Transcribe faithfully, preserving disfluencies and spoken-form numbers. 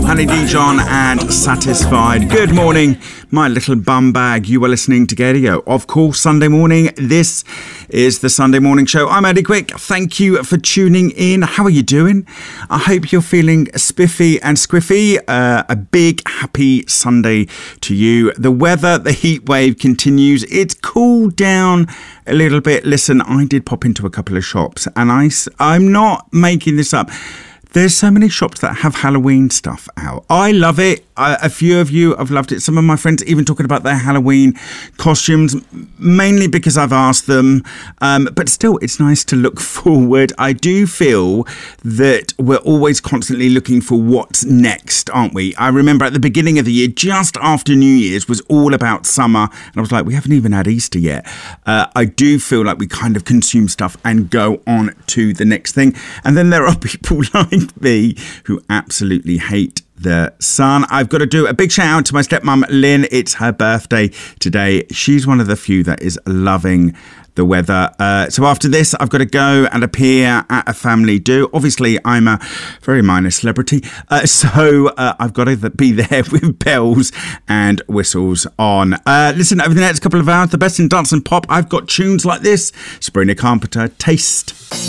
Panny Dijon and Satisfied. Good morning, my little bum bag. You are listening to Gaydio. Of course, Sunday morning. This is the Sunday Morning Show. I'm Eddie Quick. Thank you for tuning in. How are you doing? I hope you're feeling spiffy and squiffy. Uh, a big happy Sunday to you. The weather, the heat wave continues. It's cooled down a little bit. Listen, I did pop into a couple of shops and I, I'm not making this up. There's so many shops that have Halloween stuff out. I love it. I, a few of you have loved it. Some of my friends even talking about their Halloween costumes, mainly because I've asked them. Um, but still, it's nice to look forward. I do feel that we're always constantly looking for what's next, aren't we? I remember at the beginning of the year, just after New Year's, was all about summer. And I was like, we haven't even had Easter yet. Uh, I do feel like we kind of consume stuff and go on to the next thing. And then there are people like me who absolutely hate the sun. I've got to do a big shout out to my stepmom Lynn. It's her birthday today. She's one of the few that is loving the weather. Uh, so after this, I've got to go and appear at a family do. Obviously, I'm a very minor celebrity, uh, so uh, I've got to be there with bells and whistles on. Uh, listen, over the next couple of hours, the best in dance and pop. I've got tunes like this. Sabrina Carpenter, Taste.